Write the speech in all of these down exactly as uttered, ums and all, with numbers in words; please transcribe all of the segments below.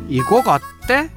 이 곡 어때?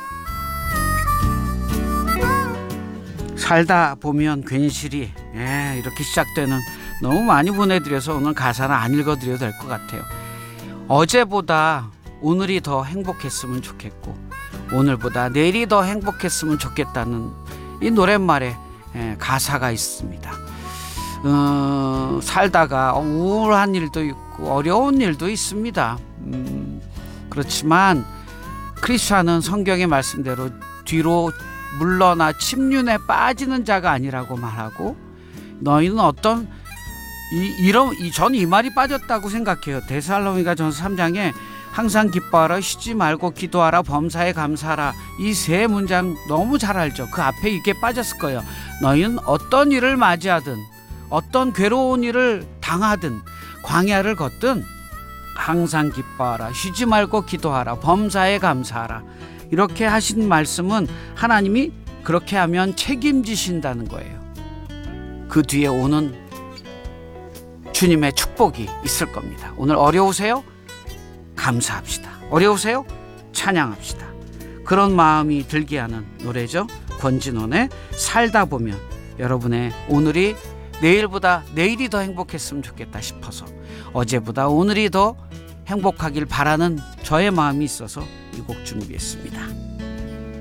살다 보면 괜시리 예, 이렇게 시작되는, 너무 많이 보내드려서 오늘 가사는 안 읽어드려도 될 것 같아요. 어제보다 오늘이 더 행복했으면 좋겠고 오늘보다 내일이 더 행복했으면 좋겠다는 이 노랫말에 예, 가사가 있습니다. 어, 살다가 우울한 일도 있고 어려운 일도 있습니다. 음, 그렇지만 크리스찬은 성경의 말씀대로 뒤로 물러나 침륜에 빠지는 자가 아니라고 말하고, 너희는 어떤 이, 이런 이, 전 이 말이 빠졌다고 생각해요. 데살로니가 전서 삼 장에 항상 기뻐하라, 쉬지 말고 기도하라, 범사에 감사하라, 이 세 문장 너무 잘 알죠. 그 앞에 이게 빠졌을 거예요. 너희는 어떤 일을 맞이하든 어떤 괴로운 일을 당하든 광야를 걷든 항상 기뻐하라, 쉬지 말고 기도하라, 범사에 감사하라. 이렇게 하신 말씀은 하나님이 그렇게 하면 책임지신다는 거예요. 그 뒤에 오는 주님의 축복이 있을 겁니다. 오늘 어려우세요? 감사합시다. 어려우세요? 찬양합시다. 그런 마음이 들게 하는 노래죠. 권진원의 살다 보면. 여러분의 오늘이 내일보다 내일이 더 행복했으면 좋겠다 싶어서, 어제보다 오늘이 더 행복하길 바라는 저의 마음이 있어서 이 곡 준비했습니다.